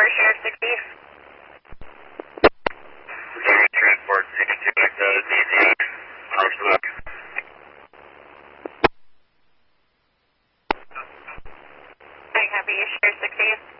Sheriff 60. Missouri Transport 62 DZ. Look. Copy, Sheriff 60.